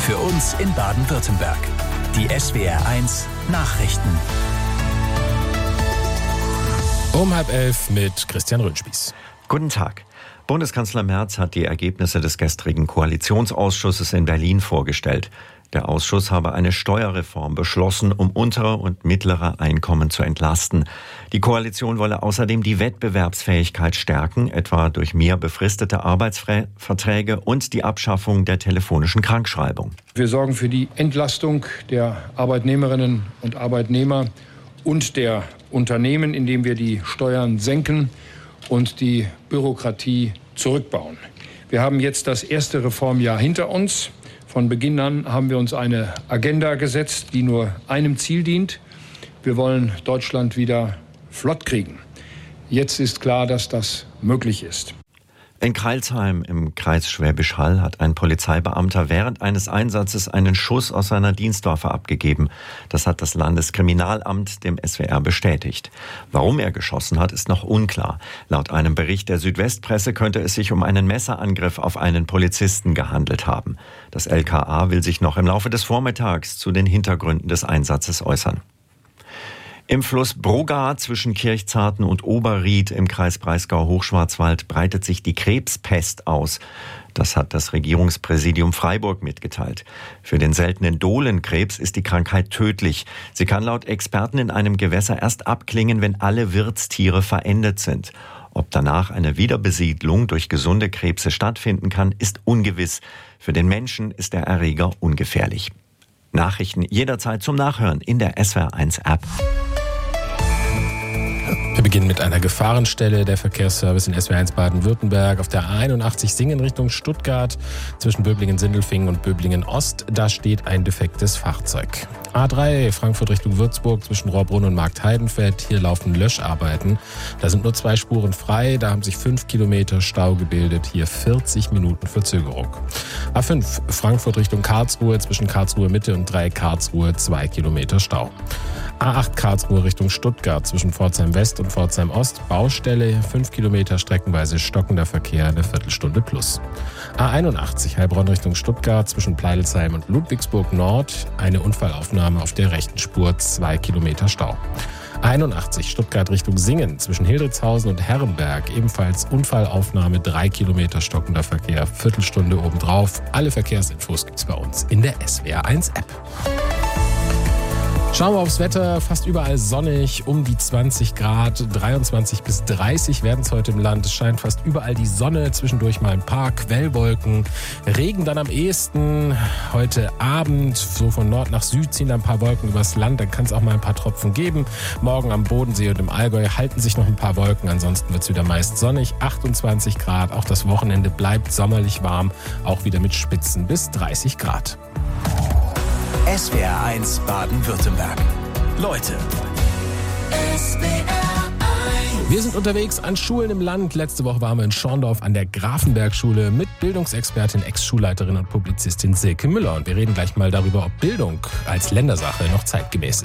Für uns in Baden-Württemberg. Die SWR1 Nachrichten. Um 10:30 mit Christian Röhnspieß. Guten Tag. Bundeskanzler Merz hat die Ergebnisse des gestrigen Koalitionsausschusses in Berlin vorgestellt. Der Ausschuss habe eine Steuerreform beschlossen, um untere und mittlere Einkommen zu entlasten. Die Koalition wolle außerdem die Wettbewerbsfähigkeit stärken, etwa durch mehr befristete Arbeitsverträge und die Abschaffung der telefonischen Krankschreibung. Wir sorgen für die Entlastung der Arbeitnehmerinnen und Arbeitnehmer und der Unternehmen, indem wir die Steuern senken und die Bürokratie zurückbauen. Wir haben jetzt das erste Reformjahr hinter uns. Von Beginn an haben wir uns eine Agenda gesetzt, die nur einem Ziel dient. Wir wollen Deutschland wieder flott kriegen. Jetzt ist klar, dass das möglich ist. In Crailsheim im Kreis Schwäbisch Hall hat ein Polizeibeamter während eines Einsatzes einen Schuss aus seiner Dienstwaffe abgegeben. Das hat das Landeskriminalamt dem SWR bestätigt. Warum er geschossen hat, ist noch unklar. Laut einem Bericht der Südwestpresse könnte es sich um einen Messerangriff auf einen Polizisten gehandelt haben. Das LKA will sich noch im Laufe des Vormittags zu den Hintergründen des Einsatzes äußern. Im Fluss Brugga zwischen Kirchzarten und Oberried im Kreis Breisgau-Hochschwarzwald breitet sich die Krebspest aus. Das hat das Regierungspräsidium Freiburg mitgeteilt. Für den seltenen Dohlenkrebs ist die Krankheit tödlich. Sie kann laut Experten in einem Gewässer erst abklingen, wenn alle Wirtstiere verendet sind. Ob danach eine Wiederbesiedlung durch gesunde Krebse stattfinden kann, ist ungewiss. Für den Menschen ist der Erreger ungefährlich. Nachrichten jederzeit zum Nachhören in der SWR1-App. Wir beginnen mit einer Gefahrenstelle. Der Verkehrsservice in SWR1 Baden-Württemberg auf der A81 Singen Richtung Stuttgart zwischen Böblingen-Sindelfingen und Böblingen-Ost. Da steht ein defektes Fahrzeug. A3 Frankfurt Richtung Würzburg zwischen Rohrbrunn und Marktheidenfeld. Hier laufen Löscharbeiten. Da sind nur 2 Spuren frei. Da haben sich 5 Kilometer Stau gebildet. Hier 40 Minuten Verzögerung. A5 Frankfurt Richtung Karlsruhe zwischen Karlsruhe Mitte und Dreieck Karlsruhe 2 Kilometer Stau. A8 Karlsruhe Richtung Stuttgart zwischen Pforzheim West und Pforzheim Ost. Baustelle, 5 Kilometer streckenweise stockender Verkehr, eine Viertelstunde plus. A81 Heilbronn Richtung Stuttgart zwischen Pleidelsheim und Ludwigsburg Nord. Eine Unfallaufnahme auf der rechten Spur, 2 Kilometer Stau. A81 Stuttgart Richtung Singen zwischen Hildritzhausen und Herrenberg. Ebenfalls Unfallaufnahme, 3 Kilometer stockender Verkehr, Viertelstunde obendrauf. Alle Verkehrsinfos gibt's bei uns in der SWR1-App. Schauen wir aufs Wetter, fast überall sonnig, um die 20 Grad, 23 bis 30 werden es heute im Land. Es scheint fast überall die Sonne, zwischendurch mal ein paar Quellwolken. Regen dann am ehesten heute Abend, so von Nord nach Süd ziehen ein paar Wolken übers Land, dann kann es auch mal ein paar Tropfen geben. Morgen am Bodensee und im Allgäu halten sich noch ein paar Wolken, ansonsten wird es wieder meist sonnig, 28 Grad. Auch das Wochenende bleibt sommerlich warm, auch wieder mit Spitzen bis 30 Grad. SWR1 Baden-Württemberg. Leute. Wir sind unterwegs an Schulen im Land. Letzte Woche waren wir in Schorndorf an der Grafenberg-Schule mit Bildungsexpertin, Ex-Schulleiterin und Publizistin Silke Müller. Und wir reden gleich mal darüber, ob Bildung als Ländersache noch zeitgemäß ist.